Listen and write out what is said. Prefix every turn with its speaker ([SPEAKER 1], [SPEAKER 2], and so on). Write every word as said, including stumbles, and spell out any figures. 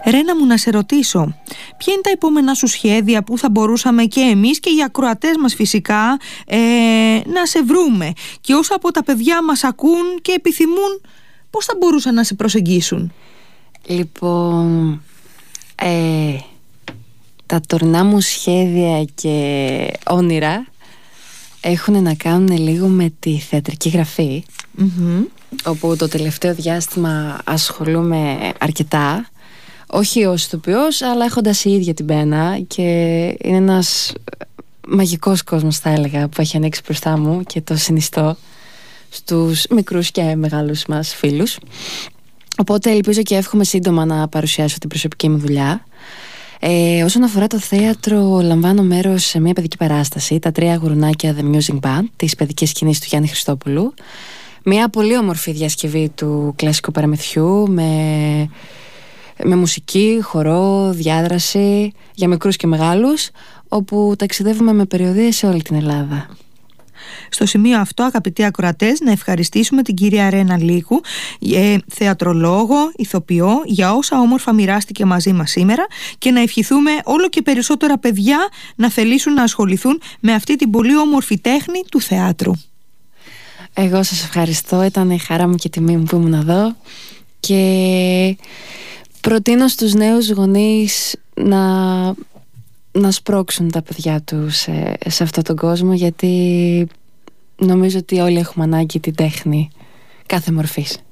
[SPEAKER 1] Ρένα μου, να σε ρωτήσω, ποια είναι τα επόμενά σου σχέδια που θα μπορούσαμε και εμείς και οι ακροατές μας φυσικά ε, να σε βρούμε, και όσα από τα παιδιά μας ακούν και επιθυμούν, πώς θα μπορούσαν να σε προσεγγίσουν?
[SPEAKER 2] Λοιπόν, ε, τα τωρινά μου σχέδια και όνειρα έχουν να κάνουν λίγο με τη θεατρική γραφή, mm-hmm. όπου το τελευταίο διάστημα ασχολούμαι αρκετά, όχι ως ηθοποιός, αλλά έχοντας η ίδια την πένα, και είναι ένας μαγικός κόσμος, θα έλεγα, που έχει ανοίξει μπροστά μου και το συνιστώ στους μικρούς και μεγάλους μας φίλους. Οπότε ελπίζω και εύχομαι σύντομα να παρουσιάσω την προσωπική μου δουλειά. Ε, όσον αφορά το θέατρο, λαμβάνω μέρος σε μια παιδική παράσταση, τα Τρία Γουρουνάκια The Music Band, της παιδικής σκηνής του Γιάννη Χριστόπουλου. Μια πολύ όμορφη διασκευή του κλασικού παραμυθιού, με, με μουσική, χορό, διάδραση για μικρούς και μεγάλους, όπου ταξιδεύουμε με περιοδίες σε όλη την Ελλάδα.
[SPEAKER 1] Στο σημείο αυτό, αγαπητοί ακροατές, να ευχαριστήσουμε την κυρία Ρένα Λύκου, ε, θεατρολόγο, ηθοποιό, για όσα όμορφα μοιράστηκε μαζί μας σήμερα, και να ευχηθούμε όλο και περισσότερα παιδιά να θελήσουν να ασχοληθούν με αυτή την πολύ όμορφη τέχνη του θεάτρου.
[SPEAKER 2] Εγώ σας ευχαριστώ, ήταν η χαρά μου και τιμή μου που ήμουν εδώ, και προτείνω στους νέους γονείς να, να σπρώξουν τα παιδιά τους σε, σε αυτόν τον κόσμο, γιατί νομίζω ότι όλοι έχουμε ανάγκη την τέχνη κάθε μορφής.